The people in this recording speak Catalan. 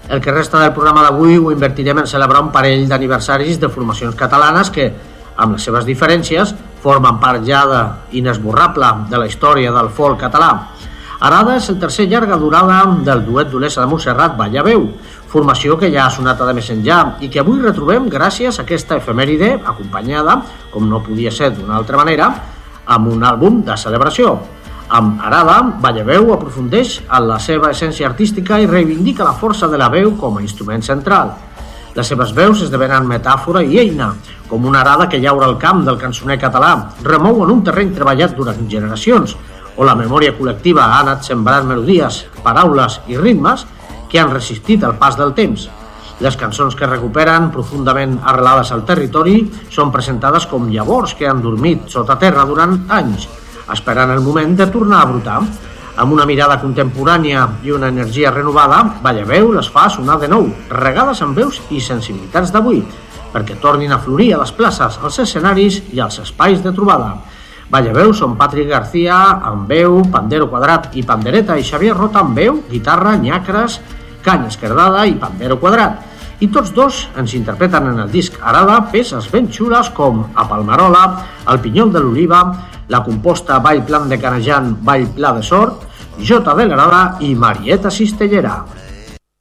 El que resta del programa d'avui ho invertirem en celebrar un parell d'aniversaris de formacions catalanes que, amb les seves diferències, formen part ja inesborrable de la història del folk català. Arada és el tercer llarga durada del duet d'Olesa de Montserrat Ballaveu, formació que ja ha sonat a de més enllà i que avui retrobem gràcies a aquesta efemèride acompanyada, com no podia ser d'una altra manera, amb un àlbum de celebració. Amb Arada, Ballaveu aprofundeix en la seva essència artística i reivindica la força de la veu com a instrument central. Les seves veus esdevenen metàfora i eina, com una arada que llaura el camp del cançoner català, remou en un terreny treballat durant generacions, on la memòria col·lectiva ha anat sembrant melodies, paraules i ritmes que han resistit el pas del temps. Les cançons que recuperen, profundament arrelades al territori, són presentades com llavors que han dormit sota terra durant anys, esperant el moment de tornar a brotar. Amb una mirada contemporània i una energia renovada, Ballaveu les fa sonar de nou, regades amb veus i sensibilitats d'avui, perquè tornin a florir a les places, als escenaris i als espais de trobada. Ballaveu són Patrick García amb veu, Pandero Quadrat i pandereta i Xavier Rota amb veu, guitarra, nyacres, canya esquerdada i pandero quadrat. I tots dos ens interpreten en el disc Arada peces ben xules com A Palmarola, El pinyol de l'oliva, la composta Ball plan de Canejan, Ball pla de sort, Jota de l'Arada i Marieta Cistellera.